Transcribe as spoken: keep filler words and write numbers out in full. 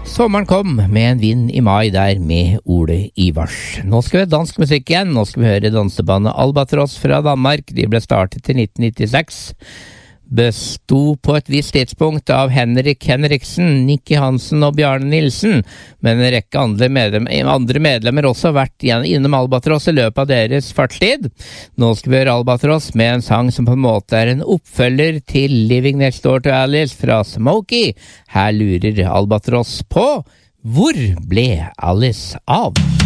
Sommeren kom med en vind i mai der med Ole Ivars. Nå skal vi ha dansk musikk igjen. Nå skal vi høre dansebandet Albatross fra Danmark. De ble startet i nitten nittiseks. Besto på et visst tidspunkt av Henrik Henriksen, Nicky Hansen og Bjarne Nilsen, men en rekke andre, medlem, andre medlemmer også har vært innom Albatross i løpet av deres fartstid. Nå skal vi høre Albatross med en sang som på en måte er en oppfølger til Living Next Door to Alice fra Smokey. Her lurer Albatross på: hvor ble Alice av?